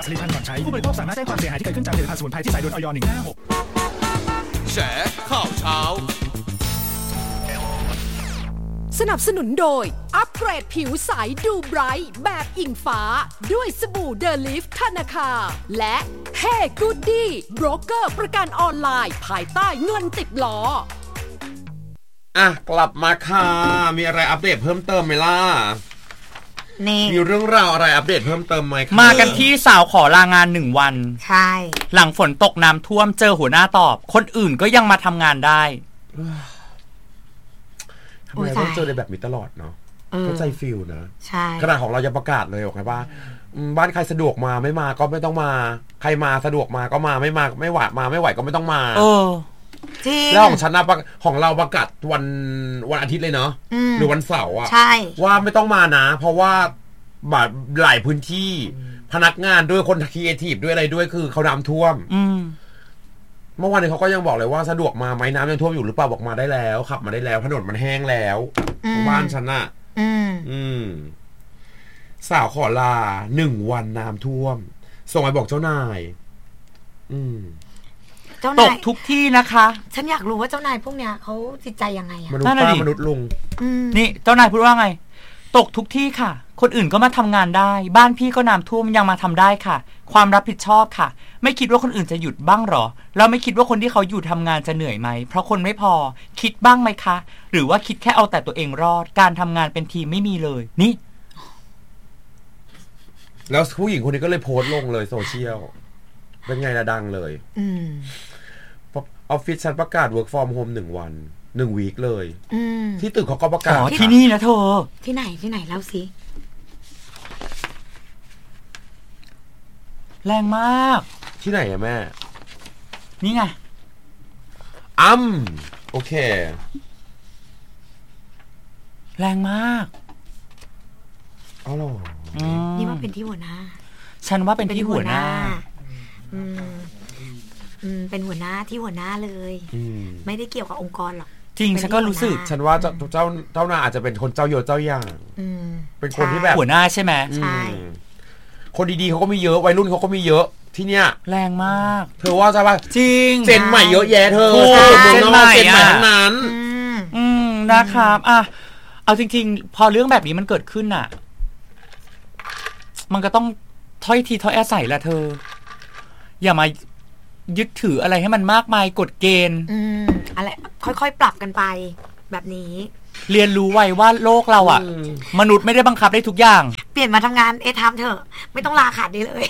กับผลิตภัณฑ์ก่อนใช้ผู้บริโภคสามารถแจ้งความเสียหายที่เกิดขึ้นจากผลิตภัณฑ์สมุนไพรที่ใส่โดย อย.156 แฉข่าวเช้าสนับสนุนโดยอัปเกรดผิวใสดูไบรท์แบบอิงฟ้าด้วยสบู่เดอะลิฟธนาคารและเฮ้กูดดี้โบรกเกอร์ประกันออนไลน์ภายใต้เงินติดล้อกลับมาค่ะมีอะไรอัปเดตเพิ่มเติมไหมล่ะมีเรื่องราวอะไรอัปเดตเพิ่มเติมไหมคะมากันที่สาวขอลางาน1วันใช่หลังฝนตกน้ำท่วมเจอหัวหน้าตอบคนอื่นก็ยังมาทำงานได้ทำไมต้องเจอในแบบนี้ตลอดเนาะเข้าใจฟิลนะใช่ขนาดของเรายังประกาศเลยบอกไงว่าบ้านใครสะดวกมาไม่มาก็ไม่ต้องมาใครมาสะดวกมาก็มาไม่มาไม่ไหวมาไม่ไหวก็ไม่ต้องมาจริงแล้วของฉันนะของเราประกาศวันอาทิตย์เลยเนาะหรือวันเสาร์อะว่าไม่ต้องมานะเพราะว่าหลายพื้นที่พนักงานด้วยคนครีเอทีฟด้วยอะไรด้วยคือเขาน้ำท่วมเมื่อวานนี้เขาก็ยังบอกเลยว่าสะดวกมาไหมน้ำยังท่วมอยู่หรือเปล่าบอกมาได้แล้วขับมาได้แล้วถนนมันแห้งแล้วบ้านฉันน่ะสาวขอลา1 วันน้ำท่วมส่งไปบอกเจ้านายตกทุกที่นะคะฉันอยากรู้ว่าเจ้านายพวกเนี้ยเขาจิตใจยังไงอะมนุษย์ป้ามนุษย์ลุงนี่เจ้านายพูดว่าไงตกทุกที่ค่ะคนอื่นก็มาทำงานได้บ้านพี่ก็น้ำท่วมยังมาทำได้ค่ะความรับผิดชอบค่ะไม่คิดว่าคนอื่นจะหยุดบ้างหรอแล้วไม่คิดว่าคนที่เขาอยู่ทำงานจะเหนื่อยไหมเพราะคนไม่พอคิดบ้างไหมคะหรือว่าคิดแค่เอาแต่ตัวเองรอดการทำงานเป็นทีมไม่มีเลยนี่แล้วผู้หญิงคนนี้ก็เลยโพสต์ลงเลยโซเชียลเป็นไงล่ะดังเลยออฟฟิศฉันประกาศ work from home 1 วัน1 วีคเลยที่ตึกเขาก็ประกาศที่นี่นะเธอที่ไหนเล่าสิแรงมากที่ไหนอะแม่นี่ไงโอเคแรงมากอ๋อเหรอนี่ว่าเป็นที่หัวหน้าฉันว่าเป็นที่หัวหน้าเป็นหัวหน้าที่หัวหน้าเลยไม่ได้เกี่ยวกับองค์กรหรอกจริงฉันก็รู้สึกฉันว่าเจ้านายอาจจะเป็นคนเจ้าโยเจ้าอย่างเป็นคนที่แบบหัวหน้าใช่ไหมใช่คนดีๆเขาก็มีเยอะวัยรุ่นเขาก็มีเยอะที่เนี้ยแรงมากเธอว่าใช่ป่ะจริงเจนใหม่เยอะแยะเธอเจนใหม่ทั้งนั้นนะครับเอาจริงๆพอเรื่องแบบนี้มันเกิดขึ้นน่ะมันก็ต้องถ้อยทีถ้อยอาศัยละเธออย่ามายึดถืออะไรให้มันมากมายกฎเกณฑ์อะไรค่อยๆปรับกันไปแบบนี้เรียนรู้ไว้ว่าโลกเราอ่ะมนุษย์ไม่ได้บังคับได้ทุกอย่างเปลี่ยนมาทำงานทำเถอะไม่ต้องลาขาดดีเลย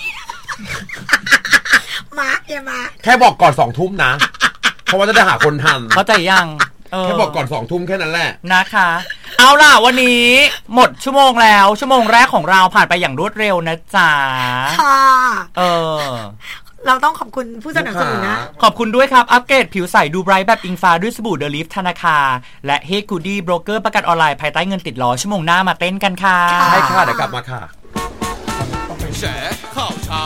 มามาแค่บอกก่อน20:00 นนะเพราะว่าจะได้หาคนทันเข้าใจยังแค่บอกก่อน20:00 นแค่นั้นแหละนะคะเอาล่ะวันนี้หมดชั่วโมงแล้วชั่วโมงแรกของเราผ่านไปอย่างรวดเร็วนะจ๊ะค่ะเราต้องขอบคุณผู้สนับสนุนนะขอบคุณด้วยครับอัปเกรดผิวใสดูไบรท์แบบอิงฟ้าด้วยสบู่เดอะลิฟธนาคารและเฮกูดี้โบรกเกอร์ประกันออนไลน์ภายใต้เงินติดล้อชั่วโมงหน้ามาเต้นกันค่ะใช่ค่ะเดี๋ยวกลับมาค่ะแฉข่าวเช้า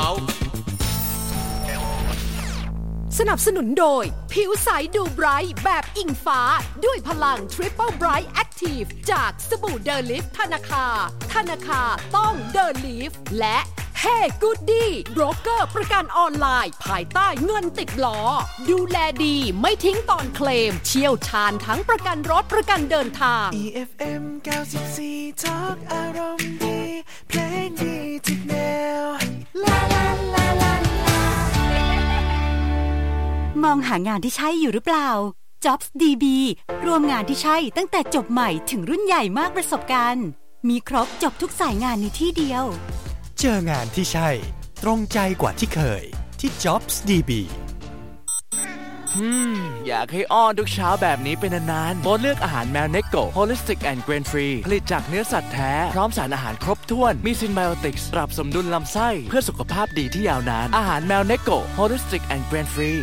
สนับสนุนโดยผิวใสดูไบรท์แบบอิงฟ้าด้วยพลัง Triple Bright Active จากสบู่เดอะลิฟธนาคารต้องเดอะลิฟและเฮ้กูดดี้โบรกเกอร์ประกันออนไลน์ภายใต้เงินติดล้อดูแลดีไม่ทิ้งตอนเคลมเชี่ยวชาญทั้งประกันรถประกันเดินทาง EFM 94 Talk อารมณ์ดีเพลงดีทุกแนวลาลาลาลามองหางานที่ใช่อยู่หรือเปล่า Jobs DB รวมงานที่ใช่ตั้งแต่จบใหม่ถึงรุ่นใหญ่มากประสบการณ์มีครบจบทุกสายงานในที่เดียวเจองานที่ใช่ตรงใจกว่าที่เคยที่ Jobs DB อยากให้อ้อนทุกเช้าแบบนี้เป็นนานๆโปรดเลือกอาหารแมวเนโก Holistic and Grain Free ผลิตจากเนื้อสัตว์แท้พร้อมสารอาหารครบถ้วนมีซินไบโอติกส์ปรับสมดุลลำไส้เพื่อสุขภาพดีที่ยาวนานอาหารแมวเนโก Holistic and Grain Free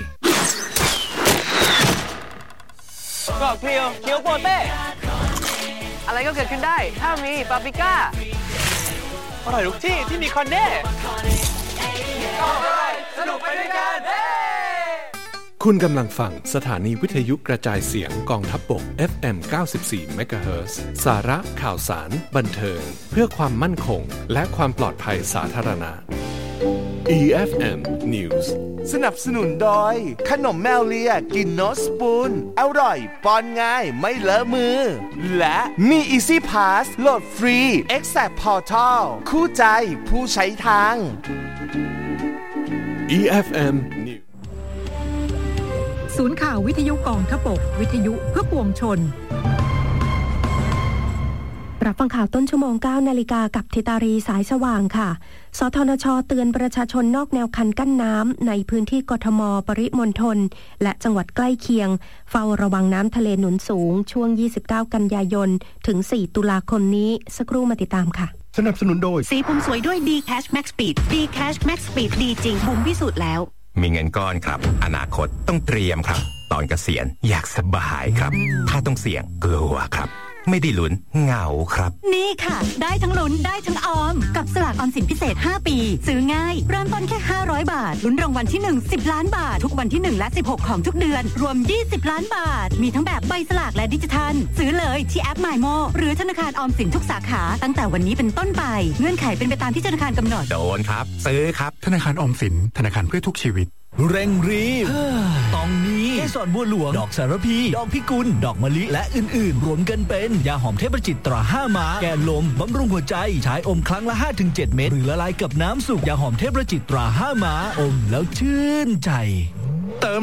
กรอบเคียวเคียวโปเต้อะไรก็เกิดขึ้นได้ถ้ามีปาปริก้าอร่อยทุกที่ที่มีคอนเน่สนุกไปด้วยกันคุณกำลังฟังสถานีวิทยุกระจายเสียงกองทัพบก FM 94 MHz สาระข่าวสารบันเทิงเพื่อความมั่นคงและความปลอดภัยสาธารณะ EFM News สนับสนุนโดยขนมแมวเลียกินโนสปูนอร่อยป้อนง่ายไม่เลอะมือและมี Easy Pass โหลดฟรี Exact Portal คู่ใจผู้ใช้ทาง EFM News ศูนย์ข่าววิทยุกองทพบกวิทยุเพื่อปวงชนรับฟังข่าวต้นชั่วโมง 9 นาฬิกากับธิตารีสายสว่างค่ะสทนช.เตือนประชาชนนอกแนวคันกั้นน้ำในพื้นที่กทม.ปริมณฑลและจังหวัดใกล้เคียงเฝ้าระวังน้ำทะเลหนุนสูงช่วง 29 กันยายนถึง 4 ตุลาคมนี้สักครู่มาติดตามค่ะสนับสนุนโดยสีผมสวยด้วย D-Cash Max Speed D-Cash Max Speed ดีจริงบุ๋มพิสูจน์แล้วมีเงินก้อนครับอนาคตต้องเตรียมครับตอนเกษียณอยากสบายครับถ้าต้องเสี่ยงกลัวครับไม่ได้ลุ้นเหงาครับนี่ค่ะได้ทั้งลุ้นได้ทั้งออมกับสลากออมสินพิเศษ5ปีซื้อง่ายเริ่มต้นแค่500บาทลุ้นรางวัลที่1 10ล้านบาททุกวันที่1และ16ของทุกเดือนรวม20ล้านบาทมีทั้งแบบใบสลากและดิจิทัลซื้อเลยที่แอป MyMo หรือธนาคารออมสินทุกสาขาตั้งแต่วันนี้เป็นต้นไปเงื่อนไขเป็นไปตามที่ธนาคารกำหนดโดนครับซื้อครับธนาคารออมสินธนาคารเพื่อทุกชีวิตเร่งรีบตองนี้เกสรบัวหลวงดอกสารพีดอกพิกุลดอกมะลิและอื่นๆรวมกันเป็นยาหอมเทพจิตตรา5ม้าแก้ลมบำรุงหัวใจใช้อมครั้งละ 5-7 เม็ดหรือละลายกับน้ำสุกยาหอมเทพจิตตรา5ม้าอมแล้วชื่นใจเติม